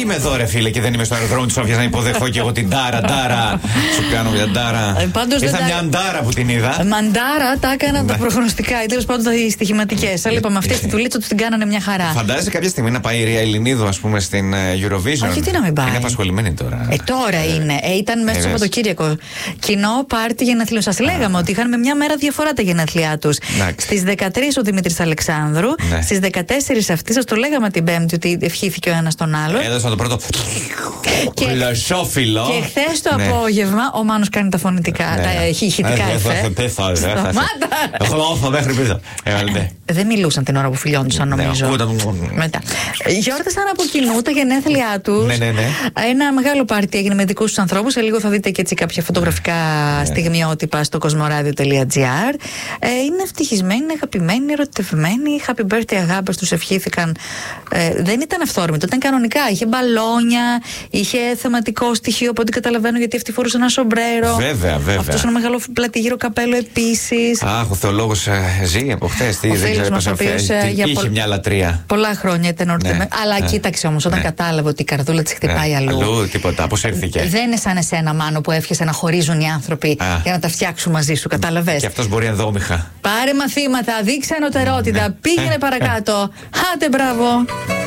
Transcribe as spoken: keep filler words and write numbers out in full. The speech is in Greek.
είμαι εδώ, ρε φίλε, και δεν είμαι στο αεροδρόμιο τη Σόφια να υποδεχθώ και εγώ την Ντάρα. Ντάρα. Σου κάνω μια Ντάρα. Ήρθα μια Ντάρα που την είδα. Μαντάρα τα έκαναν τα προγνωστικά ή τέλος πάντων οι στοιχηματικές. Αλλά είπαμε αυτή τη δουλίτσα του την κάνανε μια χαρά. Φαντάζεσαι κάποια στιγμή να πάει η Ρία Ελληνίδου, ας πούμε, στην Eurovision? Όχι, τι να μην πάει. Είναι απασχολημένη τώρα. Ε, τώρα είναι. Ε, ήταν μέσα στο Σαββατοκύριακο. Κοινό πάρτι γενεθλίων. Σας λέγαμε ότι είχαν με μια μέρα διαφορά τα γενέθλιά τους. Στις δεκατρείς ο Δημήτρης Αλεξάνδρου. Ναι. Στις δεκατέσσερις αυτή, σας το λέγαμε την Πέμπτη ότι ευχήθηκε ο ένας τον άλλον. Έδωσα το πρώτο. Γλωσσόφυλλο. Και χθες το ναι. απόγευμα ο Μάνος κάνει τα φωνητικά, ναι. τα ηχητικά εφέ. Δεν μιλούσαν την ώρα που φιλιόντουσαν, νομίζω. Μετά. Γιόρτασαν από κοινού τα γενέθλιά τους. Ένα μεγάλο πάρτι έγινε με δικούς τους ανθρώπους. Σε λίγο θα δείτε και έτσι κάποια φωτογραφικά στιγμιότυπα στο κοσμοράδιο τελεία τζι άρ. Είναι ευτυχισμένοι, είναι αγαπημένοι, ερωτευμένοι. Happy birthday, αγάπες, τους ευχήθηκαν. Δεν ήταν αυθόρμητο, ήταν κανονικά. Είχε μπαλόνια, είχε θεματικό στοιχείο από ό,τι καταλαβαίνω, γιατί αυτή φορούσε ένα σομπρέρο. Βέβαια, βέβαια. Αυτός ένα μεγάλο πλατηγύρο καπέλο επίσης. Αχ, ο θεολόγος ε, ζει από χτες. Τι δεν ξέρω, ο οποίος ε, είχε πολλ... μια λατρεία. Πολλά χρόνια ήταν ερωτευμένο. Ναι, αλλά ναι, κοίταξε όμως, όταν ναι, κατάλαβε ότι η καρδούλα της χτυπάει ναι, αλλού. Αλλού, τίποτα, αποσύρθηκε. Δεν είναι σαν εσένα, Μάνο, που εύχεσαι να χωρίζουν οι άνθρωποι Α. για να τα φτιάξουν μαζί σου. Κατάλαβες. Και αυτός μπορεί ενδόμηχα. Πάρε μαθήματα, δείξε ανωτερότητα, ναι, πήγαινε παρακάτω. Άντε, μπράβο.